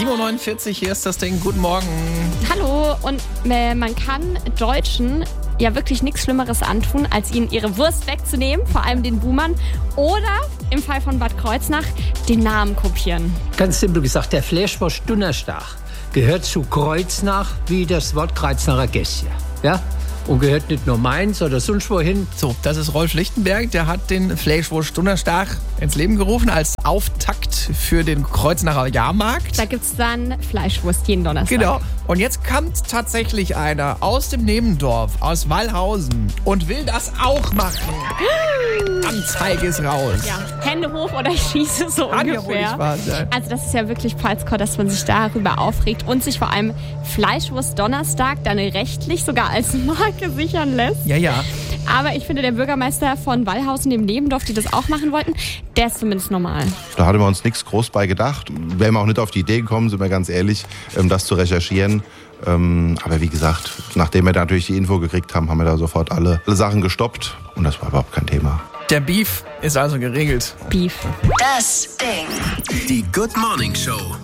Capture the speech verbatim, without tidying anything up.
sieben Uhr neunundvierzig, hier ist das Ding. Guten Morgen. Hallo, und äh, man kann Deutschen ja wirklich nichts Schlimmeres antun, als ihnen ihre Wurst wegzunehmen, vor allem den Boomern, oder im Fall von Bad Kreuznach den Namen kopieren. Ganz simpel gesagt, der Fleischwurst Donnerstag gehört zu Kreuznach wie das Wort Kreuznacher Gässchen. Ja? Und gehört nicht nur Mainz oder sonst wohin. So, das ist Rolf Lichtenberg, der hat den Fleischwurst Donnerstag ins Leben gerufen als Auftakt für den Kreuznacher Jahrmarkt. Da gibt's dann Fleischwurst jeden Donnerstag. Genau. Und jetzt kommt tatsächlich einer aus dem Nebendorf, aus Wallhausen, und will das auch machen. Anzeige ist raus. Ja, Hände hoch oder ich schieße, so Kann ja wohl nicht ungefähr. wahr sein. Also das ist ja wirklich Palzkor, dass man sich darüber aufregt und sich vor allem Fleischwurst Donnerstag dann rechtlich sogar als Marke sichern lässt. Ja, ja. Aber ich finde, der Bürgermeister von Wallhausen, dem Nebendorf, die das auch machen wollten, der ist zumindest normal. Da hatten wir uns nichts groß bei gedacht. Wären wir auch nicht auf die Idee gekommen, sind wir ganz ehrlich, das zu recherchieren. Aber wie gesagt, nachdem wir da natürlich die Info gekriegt haben, haben wir da sofort alle, alle Sachen gestoppt. Und das war überhaupt kein Thema. Der Beef ist also geregelt. Beef. Das Ding. Die Good Morning Show.